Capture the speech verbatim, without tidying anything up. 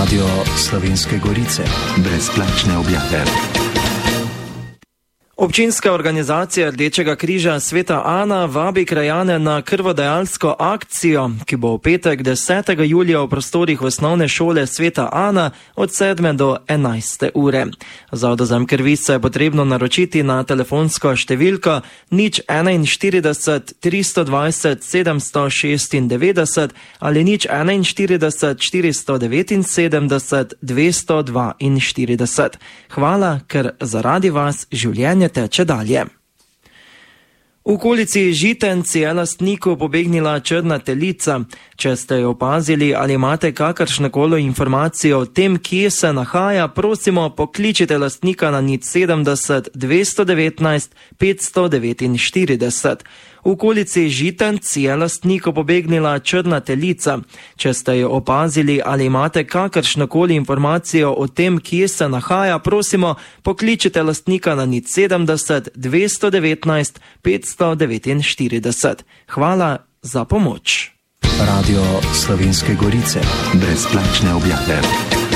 Radio Slovenske Gorice. Brezplačne objave. Občinska organizacija Rdečega križa Sveta Ana vabi krajane na krvodajalsko akcijo, ki bo v petek desetega julija v prostorih osnovne šole Sveta Ana od sedme do enajste ure. Za odvzem krvi se je potrebno naročiti na telefonsko številko nič enainštirideset tristo dvajset sedemsto šestindevetdeset ali nič enainštirideset štiristo devetinsedemdeset dvesto dvainštirideset. Hvala, ker zaradi vas življenje teče dalje. V okolici Žitenc je lastniku pobegnila črna telica. Če ste jo opazili ali imate kakršnekoli informacijo o tem, kje se nahaja, prosimo, pokličite lastnika na nič sedemdeset dvesto devetnajst petsto devetinštirideset. V okolici Žitenc je lastniku pobegnila črna telica. Če ste jo opazili ali imate kakršnekoli informacijo o tem, kje se nahaja, prosimo, pokličite lastnika na nič sedemdeset dvesto devetnajst petsto devetinštirideset. Hvala za pomoč. Radio Slovenske Gorice. Brezplačne objave.